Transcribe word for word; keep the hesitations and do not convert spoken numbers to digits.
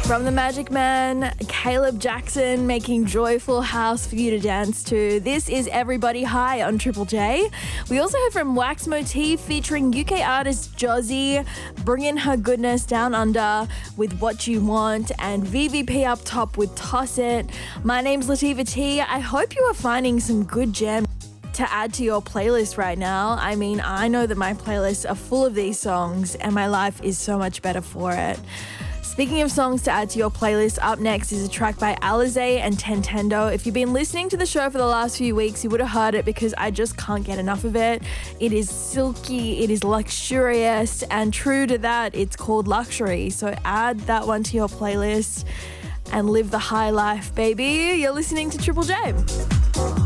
From the Magic Man, Caleb Jackson making Joyful House for you to dance to. This is Everybody High on Triple J. We also heard from Wax Motif featuring U K artist Josie, bringing her goodness down under with What You Want, and V V P up top with Toss It. My name's Latifah T. I hope you are finding some good gems to add to your playlist right now. I mean, I know that my playlists are full of these songs and my life is so much better for it. Speaking of songs to add to your playlist, up next is a track by Alizé and Tentendo. If you've been listening to the show for the last few weeks, you would have heard it because I just can't get enough of it. It is silky, it is luxurious, and true to that, it's called Luxury. So add that one to your playlist and live the high life, baby. You're listening to Triple J.